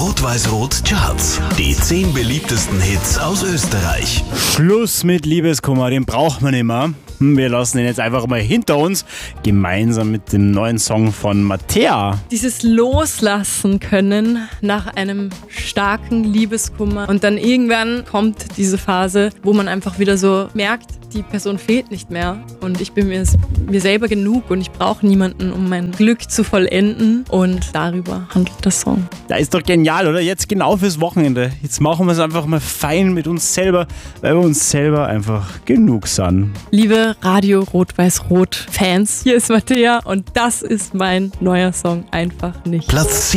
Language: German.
Rot-Weiß-Rot Charts. Die 10 beliebtesten Hits aus Österreich. Schluss mit Liebeskummer, den braucht man immer. Wir lassen ihn jetzt einfach mal hinter uns, gemeinsam mit dem neuen Song von Mattea. Dieses Loslassen können nach einem starken Liebeskummer. Und dann irgendwann kommt diese Phase, wo man einfach wieder so merkt, die Person fehlt nicht mehr. Und ich bin mir selber genug und ich brauche niemanden, um mein Glück zu vollenden. Und darüber handelt der Song. Da ist doch genial, oder? Jetzt genau fürs Wochenende. Jetzt machen wir es einfach mal fein mit uns selber, weil wir uns selber einfach genug sind. Liebe Radio Rot-Weiß-Rot Fans, hier ist Mattea und das ist mein neuer Song, einfach nicht. Platz